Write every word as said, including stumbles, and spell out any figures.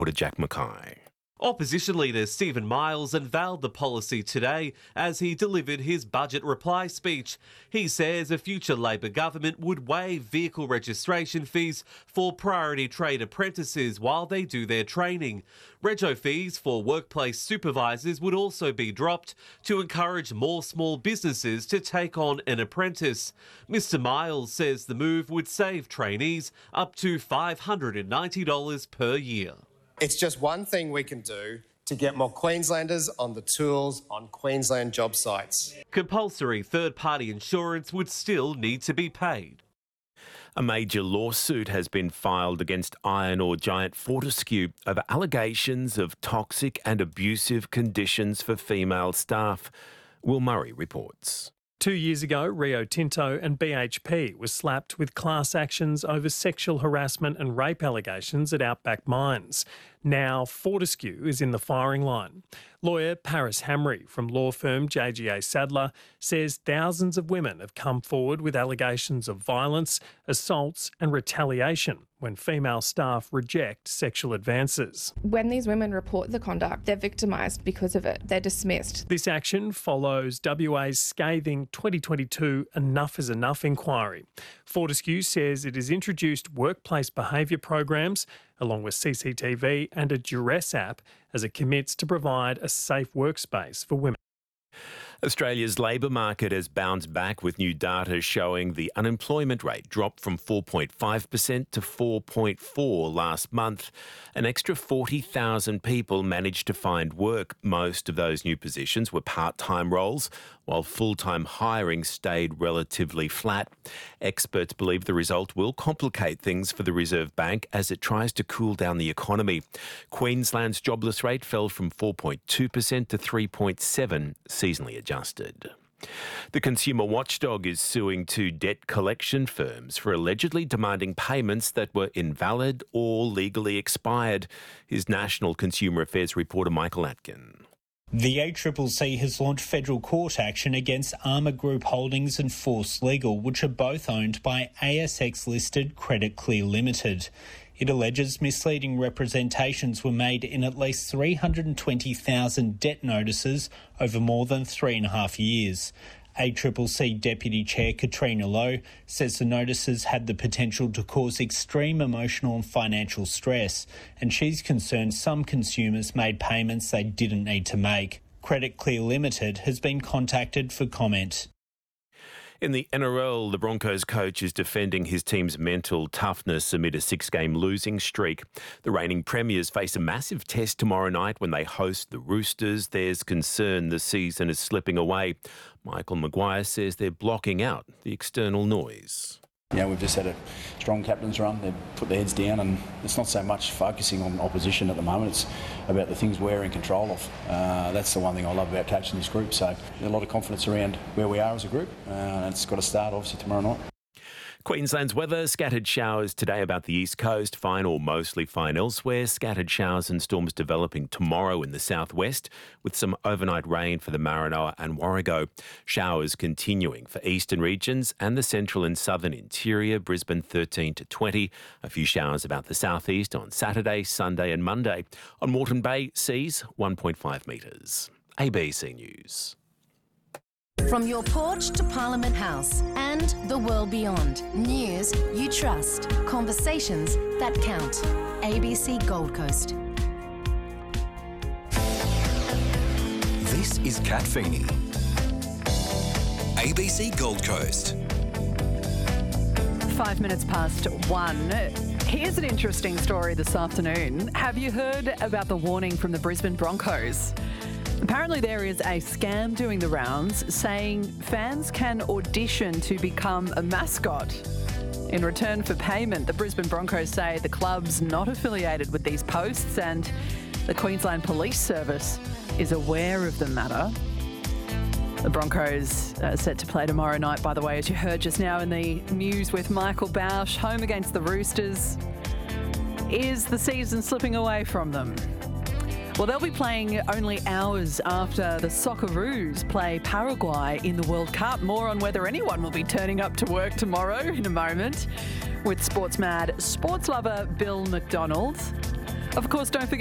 to Jack Mackay. Opposition leader Stephen Miles unveiled the policy today as he delivered his budget reply speech. He says a future Labor government would waive vehicle registration fees for priority trade apprentices while they do their training. Rego fees for workplace supervisors would also be dropped to encourage more small businesses to take on an apprentice. Mister Miles says the move would save trainees up to five hundred ninety dollars per year. It's just one thing we can do to get more Queenslanders on the tools on Queensland job sites. Compulsory third-party insurance would still need to be paid. A major lawsuit has been filed against iron ore giant Fortescue over allegations of toxic and abusive conditions for female staff. Will Murray reports. Two years ago, Rio Tinto and B H P were slapped with class actions over sexual harassment and rape allegations at Outback Mines. Now Fortescue is in the firing line. Lawyer Paris Hamry from law firm J G A Sadler says thousands of women have come forward with allegations of violence, assaults and retaliation when female staff reject sexual advances. When these women report the conduct, they're victimised because of it. They're dismissed. This action follows W A's scathing twenty twenty-two Enough is Enough inquiry. Fortescue says it has introduced workplace behaviour programs along with C C T V and a duress app as it commits to provide a safe workspace for women. Australia's labour market has bounced back with new data showing the unemployment rate dropped from four point five percent to four point four percent last month. An extra forty thousand people managed to find work. Most of those new positions were part-time roles, while full-time hiring stayed relatively flat. Experts believe the result will complicate things for the Reserve Bank as it tries to cool down the economy. Queensland's jobless rate fell from four point two percent to three point seven percent, seasonally adjusted. The consumer watchdog is suing two debt collection firms for allegedly demanding payments that were invalid or legally expired. His National Consumer Affairs reporter Michael Atkin. The A C C C has launched federal court action against Armour Group Holdings and Force Legal, which are both owned by A S X-listed Credit Clear Limited. It alleges misleading representations were made in at least three hundred twenty thousand debt notices over more than three and a half years. A C C C Deputy Chair Katrina Lowe says the notices had the potential to cause extreme emotional and financial stress, and she's concerned some consumers made payments they didn't need to make. Credit Clear Limited has been contacted for comment. In the N R L, the Broncos coach is defending his team's mental toughness amid a six-game losing streak. The reigning premiers face a massive test tomorrow night when they host the Roosters. There's concern the season is slipping away. Michael Maguire says they're blocking out the external noise. Yeah, we've just had a strong captain's run. They've put their heads down, and it's not so much focusing on opposition at the moment. It's about the things we're in control of. Uh, that's the one thing I love about coaching this group. So a lot of confidence around where we are as a group. Uh, and it's got to start, obviously, tomorrow night. Queensland's weather, scattered showers today about the east coast, fine or mostly fine elsewhere. Scattered showers and storms developing tomorrow in the southwest with some overnight rain for the Maranoa and Warrego. Showers continuing for eastern regions and the central and southern interior, Brisbane thirteen to twenty. A few showers about the southeast on Saturday, Sunday and Monday. On Moreton Bay, seas one point five metres. A B C News. From your porch to Parliament House and the world beyond. News you trust. Conversations that count. A B C Gold Coast. This is Kat Feeney. A B C Gold Coast. Five minutes past one. Here's an interesting story this afternoon. Have you heard about the warning from the Brisbane Broncos? Apparently there is a scam doing the rounds saying fans can audition to become a mascot. In return for payment, the Brisbane Broncos say the club's not affiliated with these posts and the Queensland Police Service is aware of the matter. The Broncos are set to play tomorrow night, by the way, as you heard just now in the news with Michael Bausch, home against the Roosters. Is the season slipping away from them? Well, they'll be playing only hours after the Socceroos play Paraguay in the World Cup. More on whether anyone will be turning up to work tomorrow in a moment with Sports Mad sports lover Bill McDonald. Of course, don't forget